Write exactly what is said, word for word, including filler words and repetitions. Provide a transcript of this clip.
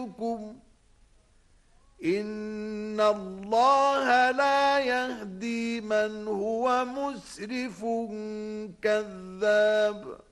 يعدكم إن الله لا يهدي من هو مسرف كذاب